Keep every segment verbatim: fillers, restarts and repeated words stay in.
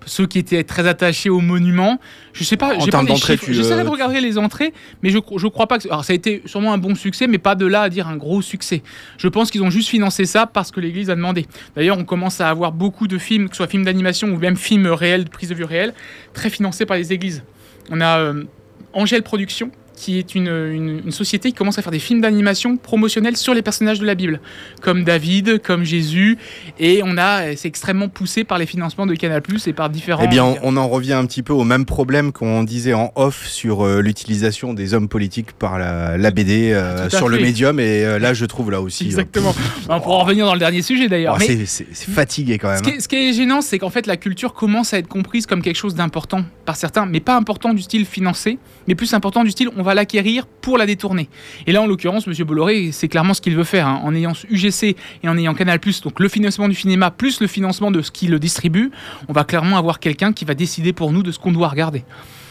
ceux qui étaient très attachés aux monuments. Je sais pas, en j'ai termes pas les d'entrée, chiffres. tu, J'essaierai euh, de regarder les entrées, mais je je crois pas que alors ça a été sûrement un bon succès, mais pas de là à dire un gros succès. Je pense qu'ils ont juste financé ça parce que l'Église a demandé. D'ailleurs, on commence à avoir beaucoup de films, que ce soit films d'animation ou même films réels, de prise de vue réelle, très financés par les églises. On a euh, Angèle Productions, qui est une, une, une société qui commence à faire des films d'animation promotionnels sur les personnages de la Bible, comme David, comme Jésus, et on a, c'est extrêmement poussé par les financements de Canal plus, et par différents... Eh bien, on, on en revient un petit peu au même problème qu'on disait en off sur euh, l'utilisation des hommes politiques par la, la B D euh, sur fait. le médium, et euh, là, je trouve là aussi... Exactement. Euh, on pourra en revenir dans le dernier sujet, d'ailleurs. Oh, Mais c'est, c'est, c'est fatigué, quand même. Ce qui, est, ce qui est gênant, c'est qu'en fait, la culture commence à être comprise comme quelque chose d'important par certains, mais pas important du style financé, mais plus important du style on va l'acquérir pour la détourner. Et là, en l'occurrence, M. Bolloré, c'est clairement ce qu'il veut faire, hein. En ayant U G C et en ayant Canal plus, donc le financement du cinéma plus le financement de ce qui le distribue, on va clairement avoir quelqu'un qui va décider pour nous de ce qu'on doit regarder.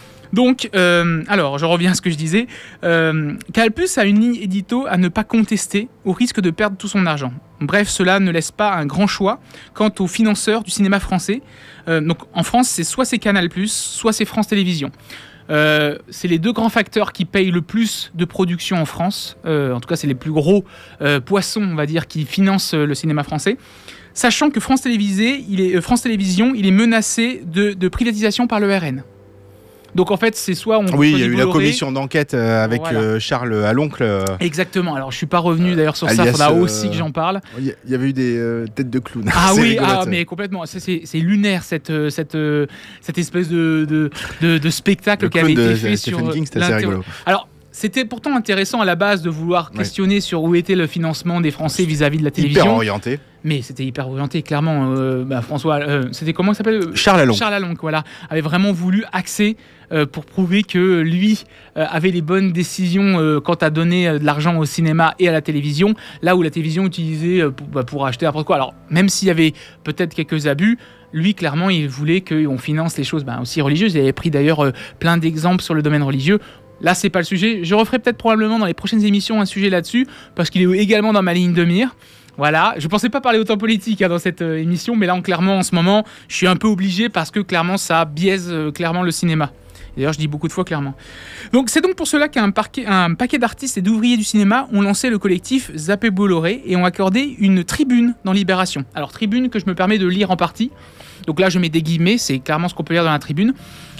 Donc, euh, alors, je reviens à ce que je disais. Euh, Canal plus a une ligne édito à ne pas contester au risque de perdre tout son argent. Bref, cela ne laisse pas un grand choix quant aux financeurs du cinéma français. Euh, donc, en France, c'est soit c'est Canal plus, soit c'est France Télévisions. Euh, c'est les deux grands facteurs qui payent le plus de production en France. Euh, en tout cas, c'est les plus gros euh, poissons, on va dire, qui financent euh, le cinéma français. Sachant que France, Télévisé, il est, euh, France Télévisions, il est menacé de, de privatisation par l'E R N. Donc en fait, c'est soit on... Oui, il y a eu Bolloré, la commission d'enquête euh, avec voilà. euh, Charles Aloncle. Euh, Exactement. Alors je suis pas revenu d'ailleurs sur alias, ça, il faudra euh, aussi que j'en parle. Il y avait eu des euh, têtes de clown. Ah C'est oui, rigolote, ah, ça. mais complètement. C'est, c'est, c'est lunaire cette, cette, cette espèce de, de, de, de spectacle Le qui avait clown été de fait Stephen sur King, c'était assez l'inter- rigolo. Alors, c'était pourtant intéressant à la base de vouloir questionner ouais. sur où était le financement des Français vis-à-vis de la télévision. Hyper orienté. Mais c'était hyper orienté, clairement. Euh, bah, François, euh, c'était comment il s'appelle Charles Aloncle. Charles Aloncle, voilà, avait vraiment voulu axer euh, pour prouver que lui euh, avait les bonnes décisions euh, quant à donner euh, de l'argent au cinéma et à la télévision, là où la télévision utilisait euh, pour, bah, pour acheter n'importe quoi. Alors, même s'il y avait peut-être quelques abus, lui, clairement, il voulait qu'on finance les choses bah, aussi religieuses. Il avait pris d'ailleurs euh, plein d'exemples sur le domaine religieux. Là, c'est pas le sujet. Je referai peut-être probablement dans les prochaines émissions un sujet là-dessus, parce qu'il est également dans ma ligne de mire. Voilà, je pensais pas parler autant politique hein, dans cette euh, émission, mais là, clairement, en ce moment, je suis un peu obligé parce que clairement, ça biaise euh, clairement le cinéma. Et d'ailleurs, je dis beaucoup de fois clairement. Donc, c'est donc pour cela qu'un parquet, un paquet d'artistes et d'ouvriers du cinéma ont lancé le collectif Zappé Bolloré et ont accordé une tribune dans Libération. Alors, tribune que je me permets de lire en partie. Donc là, je mets des guillemets, c'est clairement ce qu'on peut lire dans la tribune.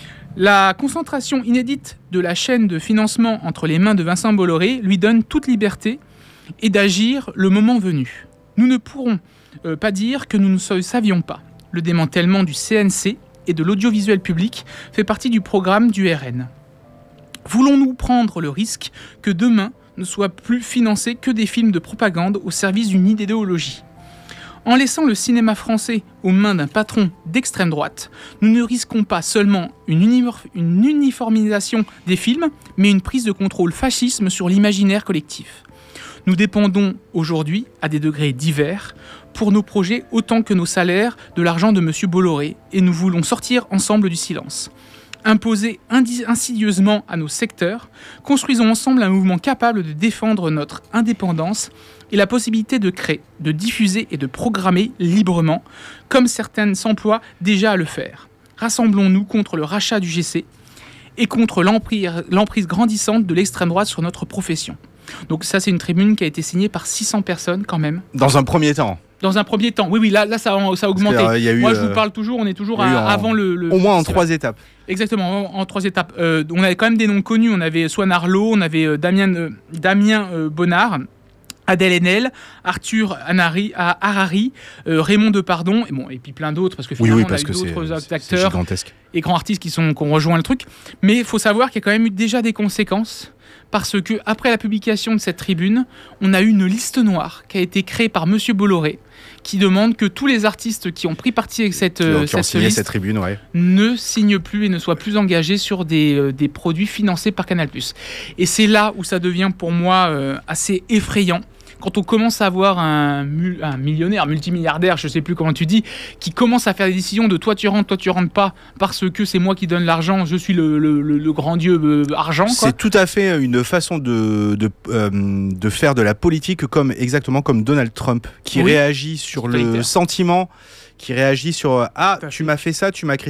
La concentration inédite de la chaîne de financement entre les mains de Vincent Bolloré lui donne toute liberté et d'agir le moment venu. Nous ne pourrons euh, pas dire que nous ne savions pas. Le démantèlement du C N C et de l'audiovisuel public fait partie du programme du R N. Voulons-nous prendre le risque que demain ne soient plus financés que des films de propagande au service d'une idéologie ? En laissant le cinéma français aux mains d'un patron d'extrême droite, nous ne risquons pas seulement une, univor- une uniformisation des films, mais une prise de contrôle fascisme sur l'imaginaire collectif. Nous dépendons aujourd'hui, à des degrés divers, pour nos projets autant que nos salaires, de l'argent de M. Bolloré, et nous voulons sortir ensemble du silence. Imposer indi- insidieusement à nos secteurs, construisons ensemble un mouvement capable de défendre notre indépendance et la possibilité de créer, de diffuser et de programmer librement, comme certaines s'emploient déjà à le faire. Rassemblons-nous contre le rachat du G C et contre l'emprise, l'emprise grandissante de l'extrême droite sur notre profession. Donc ça, c'est une tribune qui a été signée par six cents personnes quand même. Dans un premier temps. Dans un premier temps, oui, oui, là, là ça, a, ça a augmenté. Euh, y a eu, Moi, je vous euh, parle toujours, on est toujours à, en, avant le, le... Au moins en trois étapes. Exactement, en, en trois étapes. Euh, on avait quand même des noms connus. On avait Swan Arlo, on avait euh, Damien, euh, Damien euh, Bonnard, Adèle Haenel, Arthur Anari, Harari, euh, Raymond Depardon, et, bon, et puis plein d'autres, parce que finalement, oui, oui, on parce a eu que d'autres c'est, acteurs c'est et grands artistes qui, sont, qui ont rejoint le truc. Mais il faut savoir qu'il y a quand même eu déjà des conséquences, parce que après la publication de cette tribune, on a eu une liste noire qui a été créée par Monsieur Bolloré, qui demande que tous les artistes qui ont pris parti avec cette, qui ont, cette, qui ont liste cette tribune, ouais. ne signent plus et ne soient plus engagés sur des, euh, des produits financés par Canal plus. Et c'est là où ça devient pour moi euh, assez effrayant. Quand on commence à avoir un, un millionnaire, multimilliardaire, je ne sais plus comment tu dis, qui commence à faire des décisions de toi tu rentres, toi tu rentres pas, parce que c'est moi qui donne l'argent, je suis le, le, le, le grand dieu euh, argent. Quoi. C'est tout à fait une façon de, de, euh, de faire de la politique, comme, exactement comme Donald Trump, qui oui. réagit sur le sentiment, qui réagit sur « Ah, tu m'as fait ça, tu m'as critiqué. »